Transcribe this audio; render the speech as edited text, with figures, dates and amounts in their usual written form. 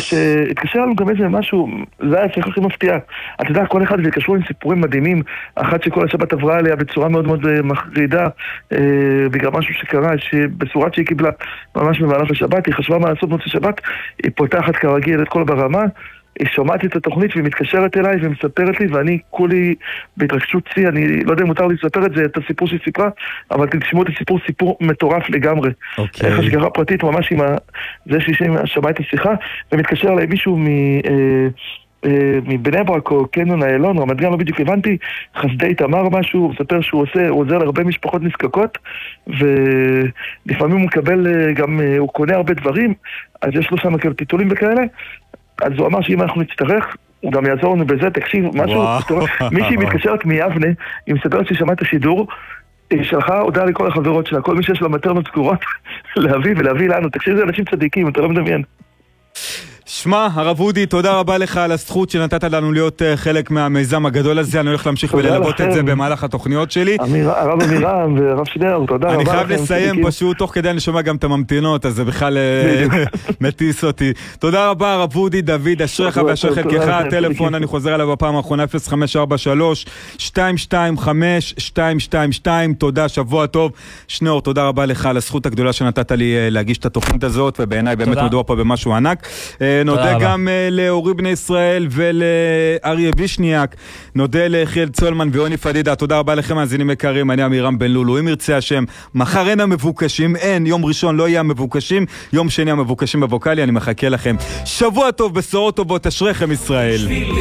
שהתקשר לנו גם איזה משהו, זה היה צריך הכי מפתיע. אתה יודע, כל אחד התקשרו עם סיפורים מדהימים, אחת שכל השבת עברה עליה בצורה מאוד מאוד מחרידה, בגלל משהו שקרה, שבצורת שהיא קיבלה ממש במהלך השבת, היא חשבה מה לעשות מוצא שבת, היא פותחת כרגיל את כל ברמה, היא שומעת את התוכנית והיא מתקשרת אליי ומספרת לי, ואני כולי בהתרגשות צי, אני לא יודע אם מותר לי לספר את זה, את הסיפור שהיא סיפרה, אבל תשמעו את הסיפור, סיפור מטורף לגמרי. איך השגרה פרטית ממש עם זה ששמע את השיחה, ומתקשר אליי מישהו מבני ברק או קניון איילון, רמת גן, לא בדיוק הבנתי, חסדי תמר משהו, הוא מספר שהוא עוזר להרבה משפחות נזקקות, ולפעמים הוא מקבל גם, הוא קונה הרבה דברים, אז יש לו שם טיטולים וכאלה, אז הוא אמר שאם אנחנו נצטרך, הוא גם יעזור לנו בזה, תקשיב, משהו, מישהי מתקשרת מיבנה, היא מספרת ששמעה את השידור, היא שלחה הודעה לכל החברות שלה, כל מי שיש לה מטרנות סגורות, להביא לנו, תקשיב, זה אנשים צדיקים, אתה לא מדמיין. שמע, הרב אודי, תודה רבה לך על הזכות שנתת לנו להיות חלק מהמיזם הגדול הזה. אני הולך להמשיך וללוות את זה במהלך התוכניות שלי. הרב אמירם והרב שנר, תודה רבה לכם. אני חייב לסיים פשוט, תוך כדי אני שומע גם את הממתינות, אז זה בכלל מטיס אותי. תודה רבה, הרב אודי דוד, אשריך ואשרי חלקך. הטלפון, אני חוזר עליו בפעם האחרונה, 0543-225-222. תודה, שבוע טוב. שנר, תודה רבה לך על הזכות הגדולה שנתת לי להגיש את התוכנית הזאת, ובעיניי באמת מדובר פה במשהו ענק. נודה גם לאורי בני ישראל ולאריה וישניאק, נודה לחיאל צולמן ויוני פדידה. תודה רבה לכם מאזינים יקרים, אני אמירם בן לולו. אם ירצה השם, מחר אין המבוקשים, יום ראשון לא יהיה המבוקשים, יום שני המבוקשים בווקלי, אני מחכה לכם. שבוע טוב, בשורות טובות, אשריכם ישראל.